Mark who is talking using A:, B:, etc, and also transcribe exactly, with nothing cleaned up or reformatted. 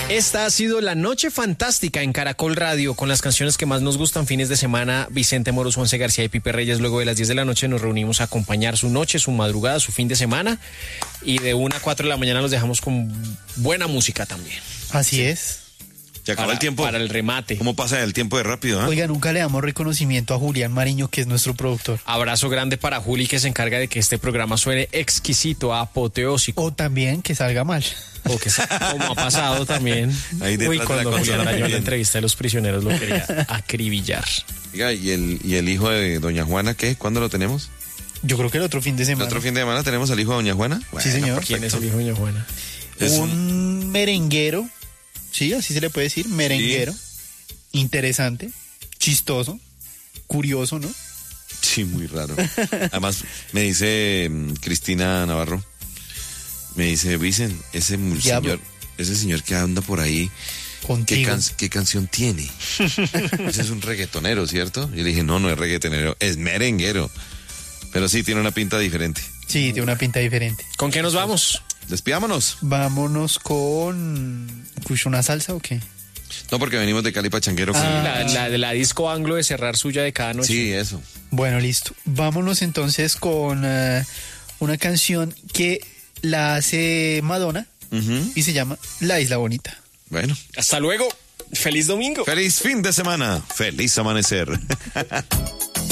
A: Esta ha sido la noche fantástica en Caracol Radio con las canciones que más nos gustan fines de semana. Vicente Moros, Juanse García y Pipe Reyes. Luego de las diez de la noche nos reunimos a acompañar su noche, su madrugada, su fin de semana. Y de una a cuatro de la mañana los dejamos con buena música también.
B: Así sí. es.
C: Se acaba
A: para,
C: el tiempo.
A: Para el remate.
C: ¿Cómo pasa el tiempo de rápido? ¿eh?
B: Oiga, nunca le damos reconocimiento a Julián Mariño, que es nuestro productor.
A: Abrazo grande para Juli, que se encarga de que este programa suene exquisito, apoteósico.
B: O también que salga mal.
A: O que como ha pasado también.
C: Ahí
A: Uy, cuando Julián Araño en la
C: bien.
A: entrevista de los prisioneros lo quería acribillar.
C: Oiga, ¿y el, ¿y el hijo de doña Juana qué? ¿Cuándo lo tenemos?
B: Yo creo que el otro fin de semana.
C: ¿El otro fin de semana tenemos al hijo de doña Juana?
B: Bueno, sí, señor.
A: ¿Quién es el hijo de doña Juana?
B: Es un, un merenguero, sí, así se le puede decir, merenguero. Sí. Interesante, chistoso, curioso, ¿no?
C: Sí, muy raro. Además, me dice um, Cristina Navarro, me dice, Vicen, ese
B: Diablo.
C: señor, ese señor que anda por ahí, ¿qué, can ¿qué canción tiene? Ese es un reggaetonero, ¿cierto? Y le dije, no, no es reggaetonero, es merenguero. Pero sí, tiene una pinta diferente.
B: Sí, tiene una pinta diferente.
A: ¿Con qué nos vamos?
C: Despidámonos.
B: Vámonos con... ¿Una salsa o qué?
C: No, porque venimos de Cali Pachanguero.
A: Ah,
C: con...
A: la, la de la disco anglo de cerrar suya de cada noche.
C: Sí, eso.
B: Bueno, listo. Vámonos entonces con uh, una canción que la hace Madonna uh-huh. y se llama La Isla Bonita.
C: Bueno.
A: Hasta luego. Feliz domingo.
C: Feliz fin de semana. Feliz amanecer.